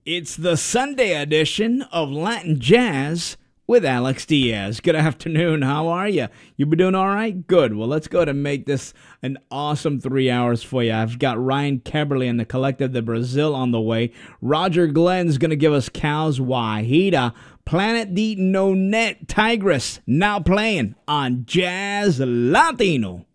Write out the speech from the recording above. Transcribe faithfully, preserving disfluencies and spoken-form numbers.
It's the Sunday edition of Latin Jazz with Alex Diaz. Good afternoon. How are you? You been doing all right? Good. Well, let's go to make this an awesome three hours for you. I've got Ryan Keberle and the Collective de Brazil on the way. Roger Glenn's going to give us Cows Wahida. Planet de Nonet Tigris now playing on Jazz Latino.